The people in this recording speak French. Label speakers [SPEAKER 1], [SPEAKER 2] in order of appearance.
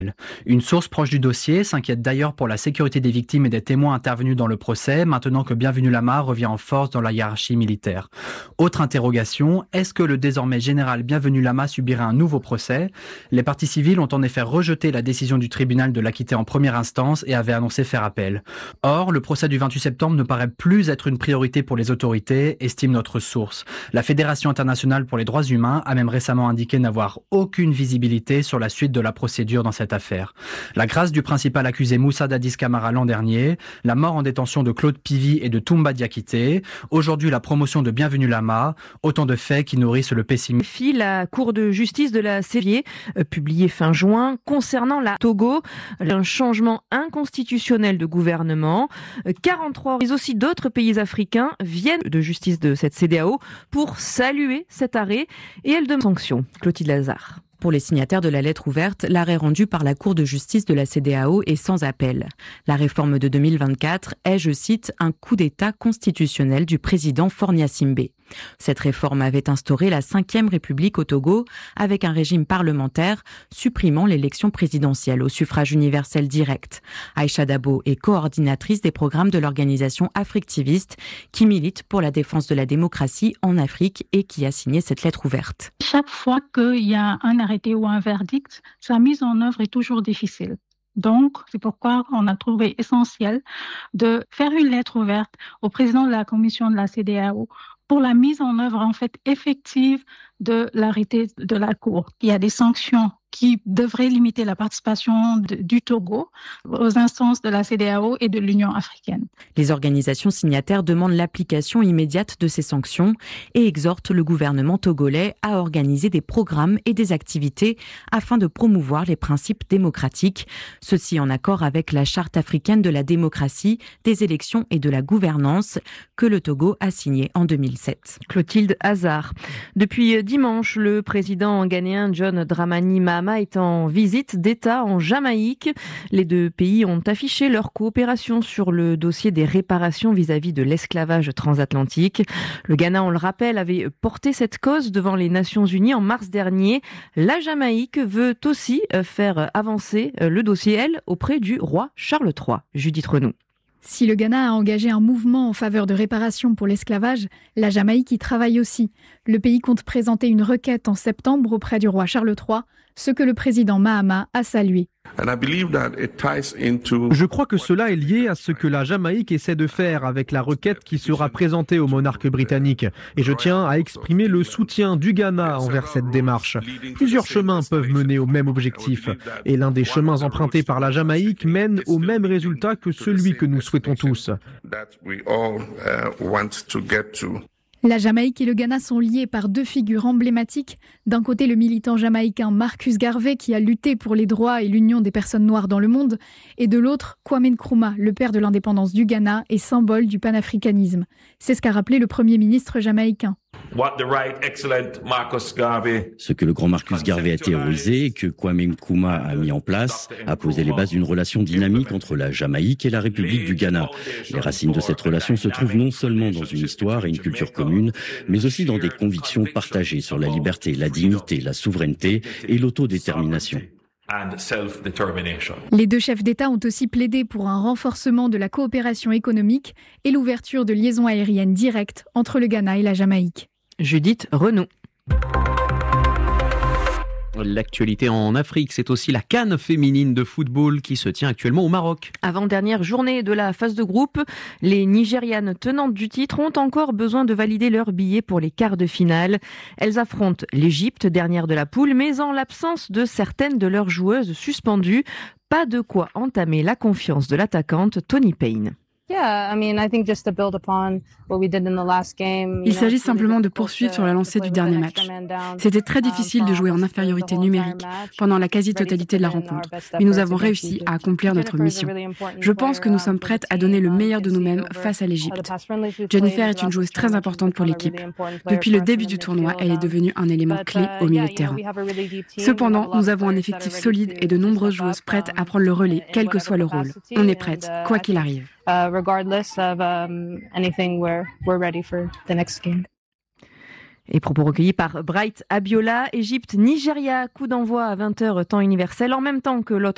[SPEAKER 1] Une source proche du dossier s'inquiète d'ailleurs pour la sécurité des victimes et des témoins intervenus dans le procès, maintenant que Bienvenu Lama revient en force dans la hiérarchie militaire. Autre interrogation, est-ce que le désormais général Bienvenu Lama subirait un nouveau procès ? Les parties civiles ont en effet rejeté la décision du tribunal de l'acquitter en première instance et avaient annoncé faire appel. Or, le procès du 28 septembre ne paraît plus être une priorité pour les autorités, estime notre source. La Fédération internationale pour les droits humains a même récemment indiqué n'avoir aucune visibilité sur la suite de la procédure dans cette affaire. La grâce du principal accusé Moussa Dadis Camara l'an dernier, la mort en détention de Claude Pivy et de Toumba Diakité, aujourd'hui la promotion de Bienvenu Lama, autant de faits qui nourrissent le pessimisme.
[SPEAKER 2] La Cour de justice de la CEDEAO, publiée fin juin, concernant la Togo, un changement inconstitutionnel de gouvernement. 43, mais aussi d'autres pays africains viennent de justice de cette CEDEAO pour saluer cet arrêt et elle demande sanctions. Clotilde Lazare.
[SPEAKER 3] Pour les signataires de la lettre ouverte, l'arrêt rendu par la Cour de justice de la CEDEAO est sans appel. La réforme de 2024 est, je cite, un coup d'État constitutionnel du président Faure Gnassingbe. Cette réforme avait instauré la 5e République au Togo avec un régime parlementaire supprimant l'élection présidentielle au suffrage universel direct. Aïcha Dabo est coordinatrice des programmes de l'organisation Africtiviste qui milite pour la défense de la démocratie en Afrique et qui a signé cette lettre ouverte.
[SPEAKER 4] Chaque fois qu'il y a un arrêté ou un verdict, sa mise en œuvre est toujours difficile. Donc, c'est pourquoi on a trouvé essentiel de faire une lettre ouverte au président de la commission de la CEDEAO pour la mise en œuvre en fait effective de l'arrêté de la Cour. Il y a des sanctions qui devraient limiter la participation du Togo aux instances de la CEDEAO et de l'Union africaine.
[SPEAKER 3] Les organisations signataires demandent l'application immédiate de ces sanctions et exhortent le gouvernement togolais à organiser des programmes et des activités afin de promouvoir les principes démocratiques. Ceci en accord avec la Charte africaine de la démocratie, des élections et de la gouvernance que le Togo a signée en 2007.
[SPEAKER 2] Clotilde Hazard. Depuis dimanche, le président ghanéen John Dramani Mahama est en visite d'État en Jamaïque. Les deux pays ont affiché leur coopération sur le dossier des réparations vis-à-vis de l'esclavage transatlantique. Le Ghana, on le rappelle, avait porté cette cause devant les Nations Unies en mars dernier. La Jamaïque veut aussi faire avancer le dossier, elle, auprès du roi Charles III. Judith Renaud.
[SPEAKER 5] Si le Ghana a engagé un mouvement en faveur de réparation pour l'esclavage, la Jamaïque y travaille aussi. Le pays compte présenter une requête en septembre auprès du roi Charles III, ce que le président Mahama a salué.
[SPEAKER 6] Je crois que cela est lié à ce que la Jamaïque essaie de faire avec la requête qui sera présentée au monarque britannique. Et je tiens à exprimer le soutien du Ghana envers cette démarche. Plusieurs chemins peuvent mener au même objectif. Et l'un des chemins empruntés par la Jamaïque mène au même résultat que celui que nous souhaitons tous.
[SPEAKER 5] La Jamaïque et le Ghana sont liés par deux figures emblématiques. D'un côté, le militant jamaïcain Marcus Garvey qui a lutté pour les droits et l'union des personnes noires dans le monde. Et de l'autre, Kwame Nkrumah, le père de l'indépendance du Ghana et symbole du panafricanisme. C'est ce qu'a rappelé le Premier ministre jamaïcain.
[SPEAKER 7] Ce que le grand Marcus Garvey a théorisé et que Kwame Nkrumah a mis en place a posé les bases d'une relation dynamique entre la Jamaïque et la République du Ghana. Les racines de cette relation se trouvent non seulement dans une histoire et une culture commune, mais aussi dans des convictions partagées sur la liberté, la dignité, la souveraineté et l'autodétermination.
[SPEAKER 5] Les deux chefs d'État ont aussi plaidé pour un renforcement de la coopération économique et l'ouverture de liaisons aériennes directes entre le Ghana et la Jamaïque.
[SPEAKER 2] Judith Renaud.
[SPEAKER 8] L'actualité en Afrique, c'est aussi la CAN féminine de football qui se tient actuellement au Maroc.
[SPEAKER 2] Avant-dernière journée de la phase de groupe, les Nigérianes tenantes du titre ont encore besoin de valider leur billet pour les quarts de finale. Elles affrontent l'Égypte, dernière de la poule, mais en l'absence de certaines de leurs joueuses suspendues, pas de quoi entamer la confiance de l'attaquante Toni Payne.
[SPEAKER 9] Il s'agit simplement de poursuivre sur la lancée du dernier match. C'était très difficile de jouer en infériorité numérique pendant la quasi-totalité de la rencontre, mais nous avons réussi à accomplir notre mission. Je pense que nous sommes prêtes à donner le meilleur de nous-mêmes face à l'Égypte. Jennifer est une joueuse très importante pour l'équipe. Depuis le début du tournoi, elle est devenue un élément clé au milieu de terrain. Cependant, nous avons un effectif solide et de nombreuses joueuses prêtes à prendre le relais, quel que soit le rôle. On est prêtes, quoi qu'il arrive.
[SPEAKER 10] Regardless of anything, we're ready for the next game.
[SPEAKER 2] Et propos recueillis par Bright Abiola, Égypte, Nigeria, coup d'envoi à 20h temps universel en même temps que l'autre